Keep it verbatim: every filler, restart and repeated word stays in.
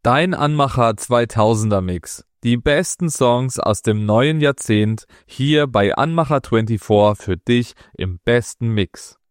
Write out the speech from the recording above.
Dein Anmacher zweitausender Mix. Die besten Songs aus dem neuen Jahrzehnt hier bei Anmacher vierundzwanzig für dich im besten Mix.